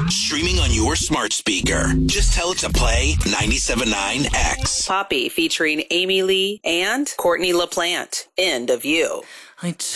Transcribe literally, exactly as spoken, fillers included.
streaming on your smart speaker. Just tell it to play ninety-seven point nine X. Poppy featuring Amy Lee and Courtney LaPlante. End of You. I